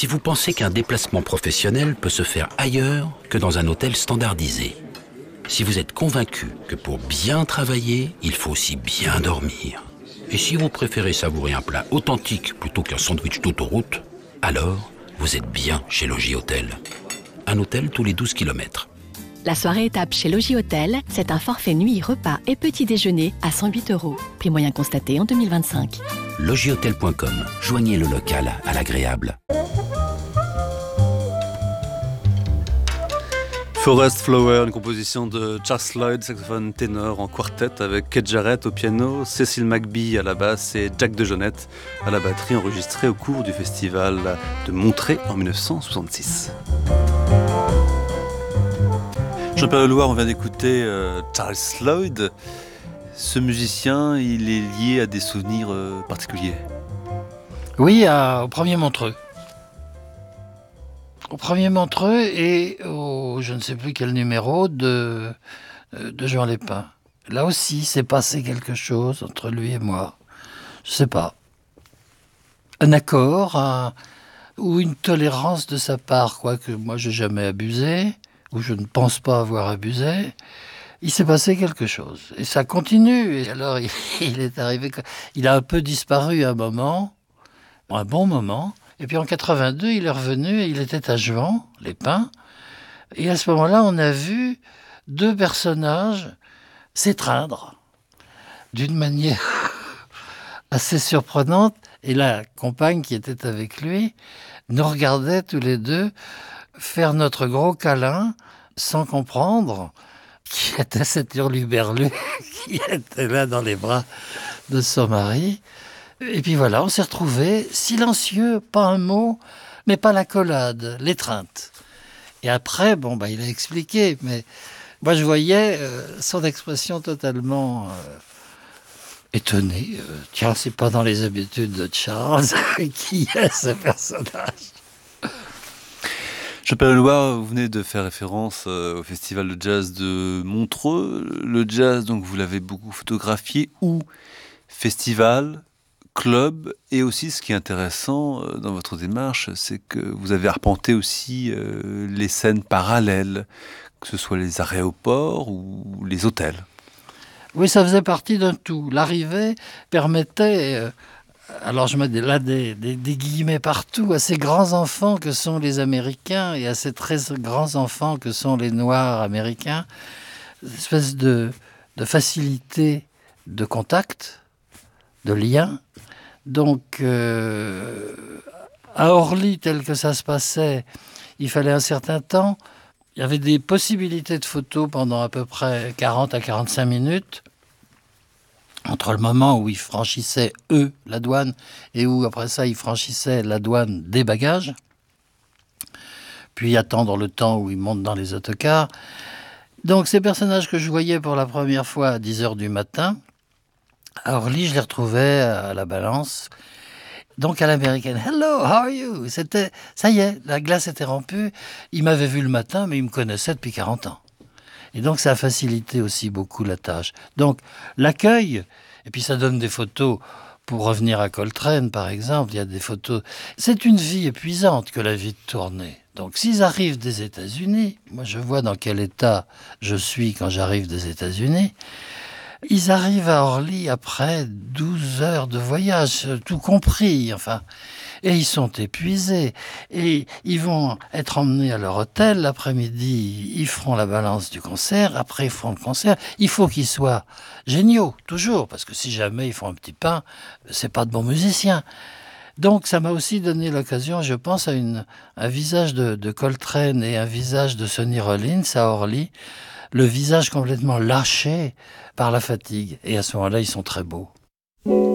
Si vous pensez qu'un déplacement professionnel peut se faire ailleurs que dans un hôtel standardisé, si vous êtes convaincu que pour bien travailler, il faut aussi bien dormir, et si vous préférez savourer un plat authentique plutôt qu'un sandwich d'autoroute, alors vous êtes bien chez Logis Hôtel. Un hôtel tous les 12 km. La soirée étape chez Logis Hôtel, c'est un forfait nuit, repas et petit déjeuner à 108 €. Prix moyen constaté en 2025. Logishôtel.com. Joignez le local à l'agréable. Forest Flower, une composition de Charles Lloyd, saxophone ténor en quartet avec Keith Jarrett au piano, Cecil McBee à la basse et Jack DeJohnette à la batterie, enregistrée au cours du festival de Montreux en 1966. Jean-Pierre Leloir, on vient d'écouter Charles Lloyd. Ce musicien, il est lié à des souvenirs particuliers. Oui, au premier Montreux. Au premier Montreux et au je ne sais plus quel numéro de Jean Lépin. Là aussi, il s'est passé quelque chose entre lui et moi. Je ne sais pas. Un accord, ou une tolérance de sa part, quoique moi je n'ai jamais abusé, ou je ne pense pas avoir abusé. Il s'est passé quelque chose. Et ça continue. Et alors, il est arrivé... Il a un peu disparu un moment, un bon moment. Et puis en 82, il est revenu et il était à Juan, les Pins. Et à ce moment-là, on a vu deux personnages s'étreindre d'une manière assez surprenante. Et la compagne qui était avec lui nous regardait tous les deux faire notre gros câlin sans comprendre qui était cet hurluberlu qui était là dans les bras de son mari. Et puis voilà, on s'est retrouvés silencieux, pas un mot, mais pas l'accolade, l'étreinte. Et après, il a expliqué, mais moi je voyais son expression totalement étonnée. Tiens, c'est pas dans les habitudes de Charles. Qui est ce personnage ? Jean-Pierre Leloir, vous venez de faire référence au festival de jazz de Montreux. Le jazz, donc, vous l'avez beaucoup photographié. Où festival, club, et aussi ce qui est intéressant dans votre démarche, c'est que vous avez arpenté aussi les scènes parallèles, que ce soit les aéroports ou les hôtels. Oui, ça faisait partie d'un tout. L'arrivée permettait... alors je mets là des guillemets partout, à ces grands enfants que sont les Américains et à ces très grands enfants que sont les Noirs américains, une espèce de facilité de contact, de lien. Donc, à Orly, tel que ça se passait, il fallait un certain temps. Il y avait des possibilités de photos pendant à peu près 40 à 45 minutes. Entre le moment où ils franchissaient, la douane, et où, après ça, ils franchissaient la douane des bagages, puis attendre le temps où ils montent dans les autocars. Donc, ces personnages que je voyais pour la première fois à 10h du matin, à Orly, je les retrouvais à la Balance, donc à l'américaine. « Hello, how are you ?» C'était, ça y est, la glace était rompue. Ils m'avaient vu le matin, mais ils me connaissaient depuis 40 ans. Et donc, ça a facilité aussi beaucoup la tâche. Donc, l'accueil, et puis ça donne des photos. Pour revenir à Coltrane, par exemple, il y a des photos. C'est une vie épuisante que la vie de tournée. Donc, s'ils arrivent des États-Unis, moi je vois dans quel état je suis quand j'arrive des États-Unis, ils arrivent à Orly après 12 heures de voyage, tout compris, enfin... Et ils sont épuisés. Et ils vont être emmenés à leur hôtel. L'après-midi, ils feront la balance du concert. Après, ils feront le concert. Il faut qu'ils soient géniaux, toujours. Parce que si jamais ils font un petit pain, c'est pas de bons musiciens. Donc, ça m'a aussi donné l'occasion, je pense, à un visage de Coltrane et un visage de Sonny Rollins à Orly. Le visage complètement lâché par la fatigue. Et à ce moment-là, ils sont très beaux.